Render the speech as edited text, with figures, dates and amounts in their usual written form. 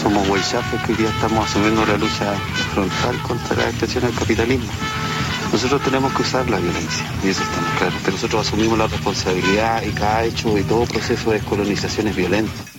somos huaychafes que hoy día estamos asumiendo la lucha frontal contra la expresión del capitalismo. Nosotros tenemos que usar la violencia, y eso estamos claros, pero nosotros asumimos la responsabilidad y cada hecho y todo proceso de descolonización es violento.